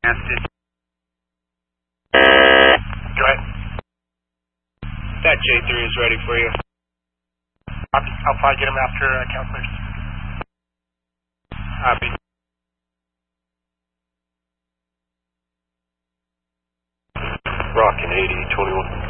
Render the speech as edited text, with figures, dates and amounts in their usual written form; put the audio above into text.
Go ahead. That J3 is ready for you. I'll probably get him after counselors. Copy. Rockin' 80, 21.